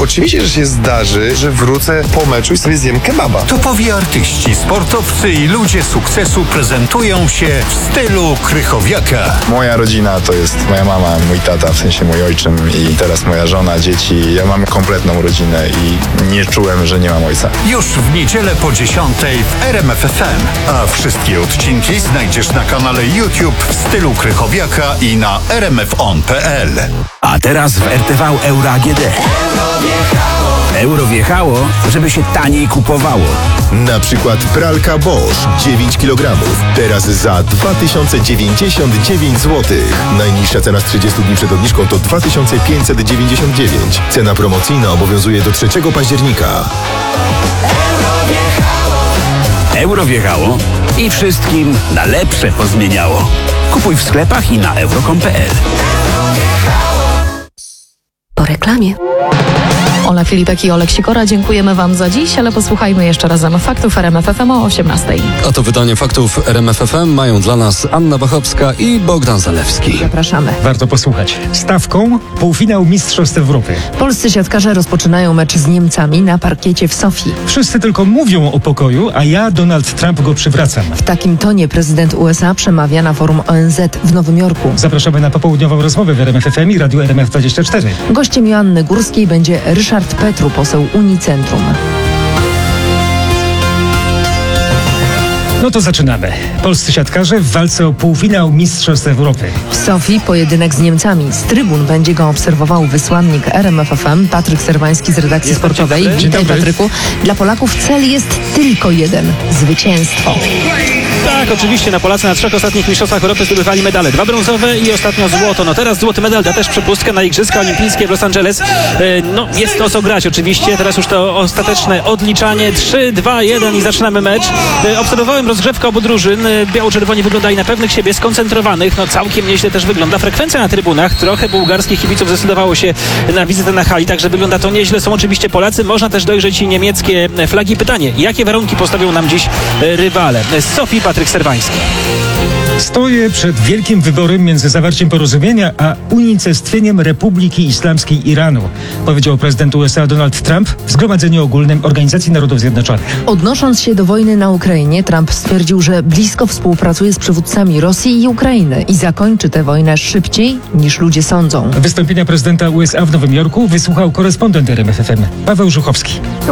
Oczywiście, że się zdarzy, że wrócę po meczu i sobie zjem kebaba. Topowi artyści, sportowcy i ludzie sukcesu prezentują się w stylu Krychowiaka. Moja rodzina to jest moja mama, mój tata, w sensie mój ojczym i teraz moja żona, dzieci. Ja mam kompletną rodzinę i nie czułem, że nie mam ojca. Już w niedzielę po 10:00 w RMF FM. A wszystkie odcinki znajdziesz na kanale YouTube w stylu Krychowiaka i na rmfon.pl. A teraz w RTV Euro AGD. Euro wjechało, żeby się taniej kupowało. Na przykład pralka Bosch 9 kg. Teraz za 2099 zł. Najniższa cena z 30 dni przed obniżką to 2599. Cena promocyjna obowiązuje do 3 października. Euro wjechało i wszystkim na lepsze pozmieniało. Kupuj w sklepach i na euro.com.pl. Po reklamie. Ola Filipek i Olek Sikora, dziękujemy Wam za dziś, ale posłuchajmy jeszcze razem faktów RMF FM o 18:00. A to wydanie faktów RMF FM mają dla nas Anna Bachowska i Bogdan Zalewski. Zapraszamy. Warto posłuchać. Stawką półfinał Mistrzostw Europy. Polscy siatkarze rozpoczynają mecz z Niemcami na parkiecie w Sofii. Wszyscy tylko mówią o pokoju, a ja, Donald Trump, go przywracam. W takim tonie prezydent USA przemawia na forum ONZ w Nowym Jorku. Zapraszamy na popołudniową rozmowę w RMF FM i Radiu RMF24. Gościem Joanny Górskiej będzie Ryszard Petru, poseł Unicentrum. No to zaczynamy. Polscy siatkarze w walce o półfinał Mistrzostw Europy. W Sofii pojedynek z Niemcami. Z trybun będzie go obserwował wysłannik RMF FM Patryk Serwański z redakcji sportowej. Witaj, Patryku. Dla Polaków cel jest tylko jeden – zwycięstwo. Tak, oczywiście Polacy na 3 ostatnich mistrzostwach Europy zdobywali medale. 2 brązowe i ostatnio złoto. No teraz złoty medal da też przepustkę na Igrzyska Olimpijskie w Los Angeles. No jest o co grać oczywiście. Teraz już to ostateczne odliczanie. 3, 2, 1 i zaczynamy mecz. Obserwowałem rozgrzewkę obu drużyn. Biało-czerwoni wyglądali na pewnych siebie, skoncentrowanych. No całkiem nieźle też wygląda frekwencja na trybunach. Trochę bułgarskich kibiców zdecydowało się na wizytę na hali, także wygląda to nieźle. Są oczywiście Polacy. Można też dojrzeć i niemieckie flagi. Pytanie, jakie warunki postawią nam dziś rywale? Z Sofii Patryk Serwański. Stoję przed wielkim wyborem między zawarciem porozumienia a unicestwieniem Republiki Islamskiej Iranu, powiedział prezydent USA Donald Trump w Zgromadzeniu Ogólnym Organizacji Narodów Zjednoczonych. Odnosząc się do wojny na Ukrainie, Trump stwierdził, że blisko współpracuje z przywódcami Rosji i Ukrainy i zakończy tę wojnę szybciej niż ludzie sądzą. Wystąpienia prezydenta USA w Nowym Jorku wysłuchał korespondent RMF FM Paweł Żuchowski.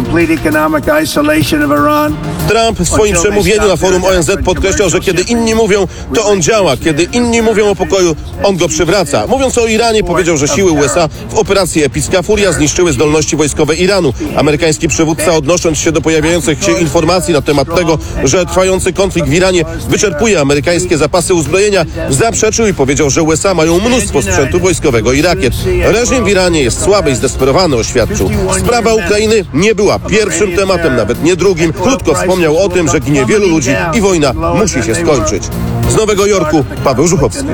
Trump w swoim przemówieniu na forum ONZ podkreślał, że kiedy inni mówią, to on działa. Kiedy inni mówią o pokoju, on go przywraca. Mówiąc o Iranie, powiedział, że siły USA w operacji Epicka Furia zniszczyły zdolności wojskowe Iranu. Amerykański przywódca, odnosząc się do pojawiających się informacji na temat tego, że trwający konflikt w Iranie wyczerpuje amerykańskie zapasy uzbrojenia, zaprzeczył i powiedział, że USA mają mnóstwo sprzętu wojskowego i rakiet. Reżim w Iranie jest słaby i zdesperowany, oświadczył. Sprawa Ukrainy nie była pierwszym tematem, nawet nie drugim. Krótko wspomniał o tym, że ginie wielu ludzi i wojna musi się skończyć. Z Nowego Jorku Paweł Żuchowski.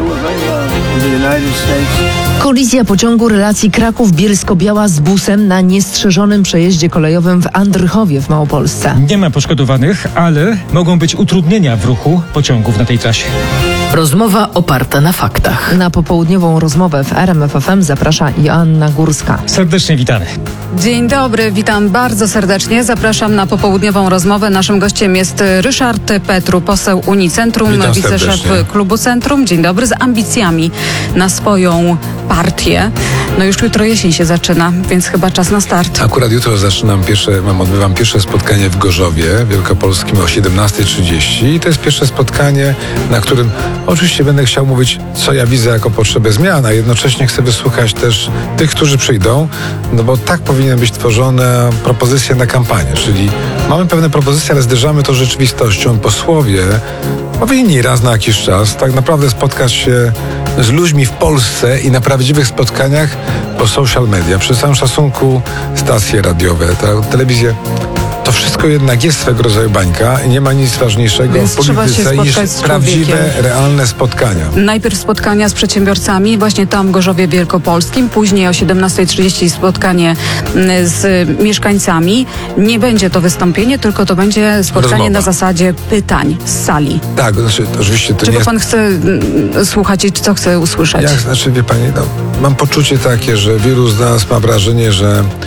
Kolizja pociągu relacji Kraków-Bielsko-Biała z busem na niestrzeżonym przejeździe kolejowym w Andrychowie w Małopolsce. Nie ma poszkodowanych, ale mogą być utrudnienia w ruchu pociągów na tej trasie. Rozmowa oparta na faktach. Na popołudniową rozmowę w RMF FM zaprasza Joanna Górska. Serdecznie witamy. Dzień dobry, witam bardzo serdecznie. Zapraszam na popołudniową rozmowę. Naszym gościem jest Ryszard Petru, poseł Unicentrum, wiceszef klubu Centrum. Dzień dobry, z ambicjami na swoją partię. No już jutro jesień się zaczyna, więc chyba czas na start. Akurat jutro odbywam pierwsze spotkanie w Gorzowie Wielkopolskim o 17:30 i to jest pierwsze spotkanie, na którym oczywiście będę chciał mówić, co ja widzę jako potrzebę zmian, a jednocześnie chcę wysłuchać też tych, którzy przyjdą, no bo tak powinien być tworzone propozycje na kampanię, czyli mamy pewne propozycje, ale zderzamy to z rzeczywistością. Posłowie powinni raz na jakiś czas tak naprawdę spotkać się z ludźmi w Polsce i na prawdziwych spotkaniach po social media. Przy całym szacunku stacje radiowe, telewizję. To wszystko jednak jest swego rodzaju bańka i nie ma nic ważniejszego w polityce niż prawdziwe, realne spotkania. Najpierw spotkania z przedsiębiorcami, właśnie tam w Gorzowie Wielkopolskim, później o 17:30 spotkanie z mieszkańcami. Nie będzie to wystąpienie, tylko to będzie spotkanie na zasadzie pytań z sali. Tak, znaczy oczywiście to czego pan chce słuchać i co chce usłyszeć? Wie pani, mam poczucie takie, że wielu z nas ma wrażenie, że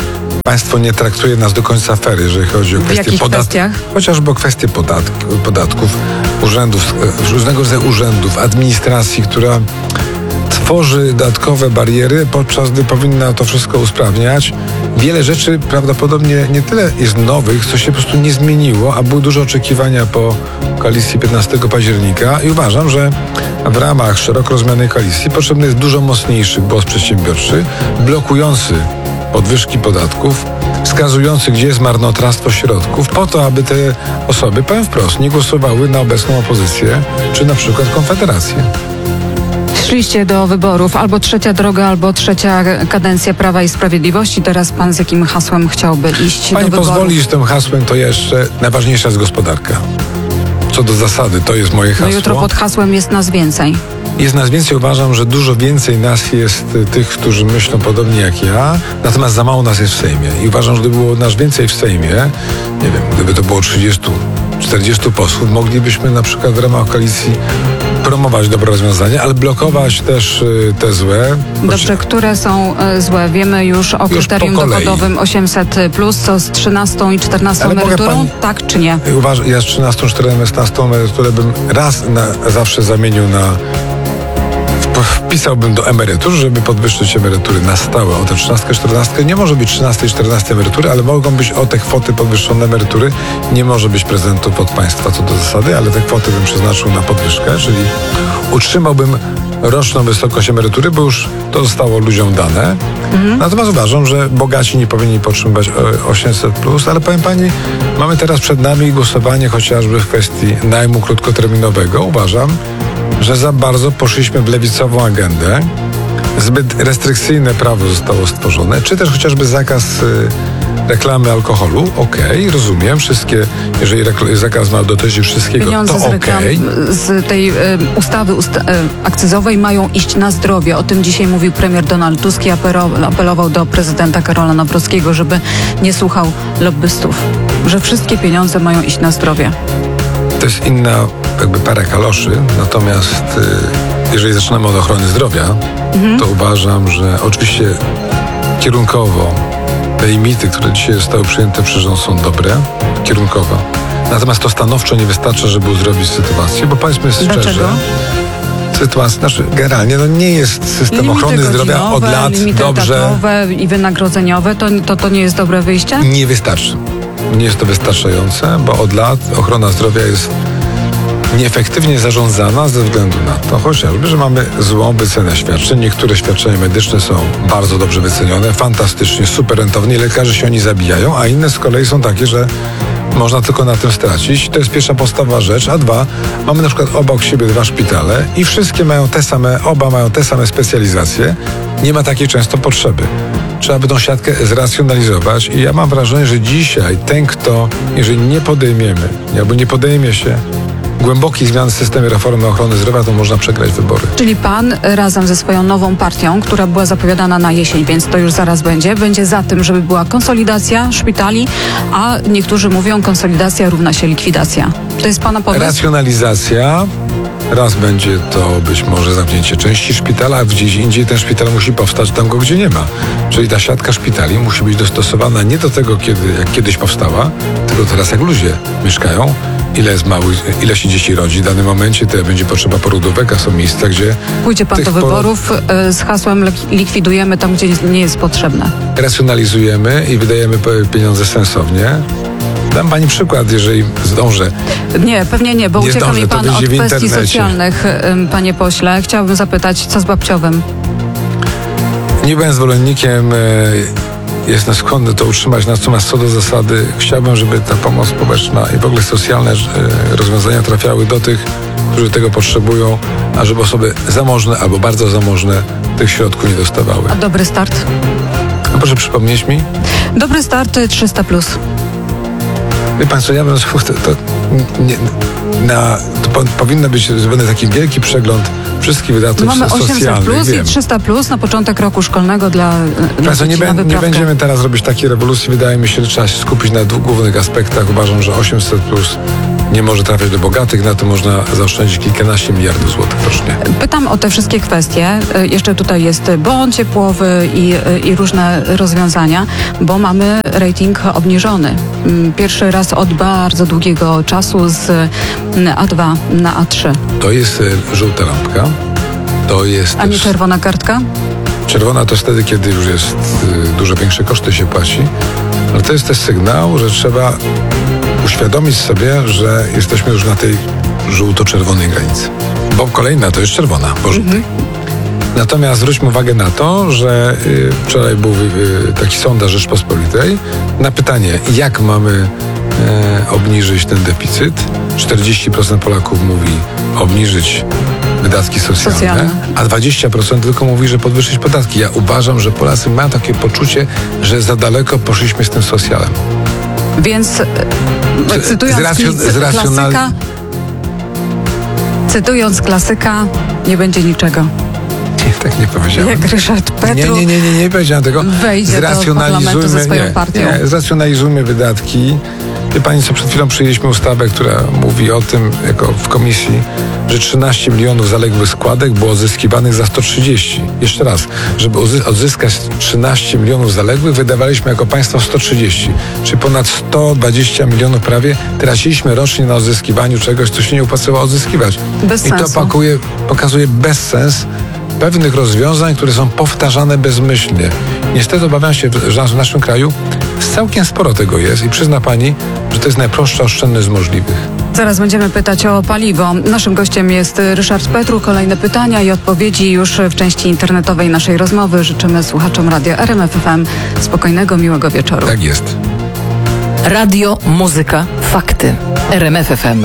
państwo nie traktuje nas do końca fair, jeżeli chodzi o kwestie podatków. Chociażby o kwestie podatków, urzędów, różnego rodzaju urzędów, administracji, która tworzy dodatkowe bariery, podczas gdy powinna to wszystko usprawniać. Wiele rzeczy prawdopodobnie nie tyle jest nowych, co się po prostu nie zmieniło, a były duże oczekiwania po koalicji 15 października i uważam, że w ramach szeroko rozumianej koalicji potrzebny jest dużo mocniejszy głos przedsiębiorczy, blokujący podwyżki podatków, wskazujący, gdzie jest marnotrawstwo środków, po to, aby te osoby, powiem wprost, nie głosowały na obecną opozycję, czy na przykład Konfederację. Szliście do wyborów, albo trzecia droga, albo trzecia kadencja Prawa i Sprawiedliwości. Teraz pan z jakim hasłem chciałby iść do wyborów? Pani pozwoli, z tym hasłem to jeszcze najważniejsza jest gospodarka. Co do zasady, to jest moje hasło. No jutro pod hasłem jest nas więcej. Jest nas więcej, uważam, że dużo więcej nas jest tych, którzy myślą podobnie jak ja, natomiast za mało nas jest w Sejmie. I uważam, że gdyby było nas więcej w Sejmie, nie wiem, gdyby to było 30-40 posłów, moglibyśmy na przykład w ramach koalicji promować dobre rozwiązania, ale blokować też te złe. Dobrze, które są złe? Wiemy już o kryterium dochodowym 800+, co z 13 i 14 emeryturą, tak czy nie? Uważam, ja z 13, 14 emeryturę bym raz na zawsze zamienił na... Wpisałbym do emerytur, żeby podwyższyć emerytury na stałe o te 13, 14. Nie może być 13 i 14 emerytury, ale mogą być o te kwoty podwyższone emerytury. Nie może być prezentów od państwa co do zasady, ale te kwoty bym przeznaczył na podwyżkę, czyli utrzymałbym roczną wysokość emerytury, bo już to zostało ludziom dane. Natomiast uważam, że bogaci nie powinni potrzebować 800+, ale powiem pani, mamy teraz przed nami głosowanie chociażby w kwestii najmu krótkoterminowego. Uważam, że za bardzo poszliśmy w lewicową agendę. Zbyt restrykcyjne prawo zostało stworzone, czy też chociażby zakaz reklamy alkoholu. Okej, rozumiem, wszystkie, jeżeli zakaz ma dotyczyć wszystkiego, pieniądze to okej. Z tej ustawy akcyzowej mają iść na zdrowie. O tym dzisiaj mówił premier Donald Tusk i apelował do prezydenta Karola Nawrockiego, żeby nie słuchał lobbystów, że wszystkie pieniądze mają iść na zdrowie. To jest inna jakby para kaloszy, natomiast jeżeli zaczynamy od ochrony zdrowia, to uważam, że oczywiście kierunkowo te limity, które dzisiaj zostały przyjęte przez rząd, są dobre, kierunkowo. Natomiast to stanowczo nie wystarcza, żeby uzdrowić sytuację, bo powiedzmy szczerze, dlaczego? Sytuacja, znaczy generalnie nie jest system limity ochrony zdrowia od lat limity dobrze. Etatowe i wynagrodzeniowe, to nie jest dobre wyjście? Nie wystarczy. Nie jest to wystarczające, bo od lat ochrona zdrowia jest nieefektywnie zarządzana ze względu na to chociażby, że mamy złą wycenę świadczeń. Niektóre świadczenia medyczne są bardzo dobrze wycenione, fantastycznie, super rentownie, lekarze się oni zabijają, a inne z kolei są takie, że można tylko na tym stracić. To jest pierwsza podstawowa rzecz, a dwa, mamy na przykład obok siebie 2 szpitale i wszystkie mają oba mają te same specjalizacje. Nie ma takiej często potrzeby. Trzeba by tą siatkę zracjonalizować i ja mam wrażenie, że dzisiaj ten, kto, jeżeli nie podejmiemy, albo nie podejmie się głębokiej zmiany w systemie reformy ochrony zdrowia, to można przegrać wybory. Czyli pan razem ze swoją nową partią, która była zapowiadana na jesień, więc to już zaraz będzie za tym, żeby była konsolidacja szpitali, a niektórzy mówią, konsolidacja równa się likwidacja. To jest pana pomysł? Racjonalizacja. Raz będzie to być może zamknięcie części szpitala, a gdzieś indziej ten szpital musi powstać tam go, gdzie nie ma. Czyli ta siatka szpitali musi być dostosowana nie do tego, jak kiedyś powstała, tylko teraz jak ludzie mieszkają, ile się dzieci rodzi w danym momencie, tyle będzie potrzeba porodówek, a są miejsca, gdzie... Pójdzie pan do wyborów z hasłem likwidujemy tam, gdzie nie jest potrzebne. Racjonalizujemy i wydajemy pieniądze sensownie. Dam pani przykład, jeżeli zdążę. Nie, pewnie nie, bo ucieka mi pan od kwestii socjalnych, panie pośle. Chciałabym zapytać, co z babciowym? Nie byłem zwolennikiem, jestem skłonny to utrzymać, natomiast co do zasady chciałbym, żeby ta pomoc społeczna i w ogóle socjalne rozwiązania trafiały do tych, którzy tego potrzebują, a żeby osoby zamożne albo bardzo zamożne tych środków nie dostawały. A dobry start? A proszę przypomnieć mi. Dobry start 300+. Wie pan co, ja bym powinno być zrobiony taki wielki przegląd wszystkich wydatków socjalnych. Mamy 800+ i 300+ na początek roku szkolnego dla Państwo, nie będziemy teraz robić takiej rewolucji. Wydaje mi się, że trzeba się skupić na 2 głównych aspektach. Uważam, że 800+ nie może trafiać do bogatych, na to można zaoszczędzić kilkanaście miliardów złotych rocznie. Pytam o te wszystkie kwestie. Jeszcze tutaj jest bon ciepłowy i różne rozwiązania, bo mamy rating obniżony. Pierwszy raz od bardzo długiego czasu z A2 na A3. To jest żółta lampka. To jest A nie czerwona kartka? Czerwona to wtedy, kiedy już jest dużo większe koszty się płaci. Ale to jest też sygnał, że trzeba uświadomić sobie, że jesteśmy już na tej żółto-czerwonej granicy. Bo kolejna to jest czerwona, po żółtej. Natomiast zwróćmy uwagę na to, że wczoraj był taki sondaż Rzeczpospolitej na pytanie, jak mamy obniżyć ten deficyt. 40% Polaków mówi obniżyć wydatki socjalne, a 20% tylko mówi, że podwyższyć podatki. Ja uważam, że Polacy mają takie poczucie, że za daleko poszliśmy z tym socjalem. Więc cytując klasyka, nie będzie niczego. Nie, tak nie powiedziałem. Jak Ryszard Petru nie powiedziałem tego. Wejdzie do parlamentu ze swoją partią. Zracjonalizujmy wydatki. Wie pani, co przed chwilą przyjęliśmy ustawę, która mówi o tym, jako w komisji, że 13 milionów zaległych składek było odzyskiwanych za 130. Jeszcze raz, żeby odzyskać 13 milionów zaległych, wydawaliśmy jako państwo 130. Czyli ponad 120 milionów prawie traciliśmy rocznie na odzyskiwaniu czegoś, co się nie opłacało odzyskiwać. Bez sensu. I to pokazuje bezsens pewnych rozwiązań, które są powtarzane bezmyślnie. Niestety obawiam się, że w naszym kraju całkiem sporo tego jest i przyzna pani, że to jest najprostsza oszczędność z możliwych. Zaraz będziemy pytać o paliwo. Naszym gościem jest Ryszard Petru. Kolejne pytania i odpowiedzi już w części internetowej naszej rozmowy. Życzymy słuchaczom Radia RMF FM spokojnego, miłego wieczoru. Tak jest. Radio, muzyka, fakty. RMF FM.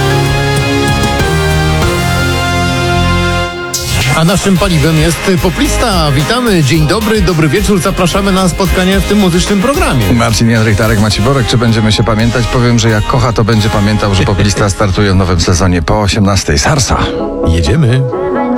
A naszym paliwem jest Poplista. Witamy, dzień dobry, dobry wieczór. Zapraszamy na spotkanie w tym muzycznym programie. Marcin Jędryk, Darek Maciborek. Czy będziemy się pamiętać? Powiem, że jak kocha, to będzie pamiętał, że Poplista startuje w nowym sezonie po 18:00. Sarsa. Jedziemy.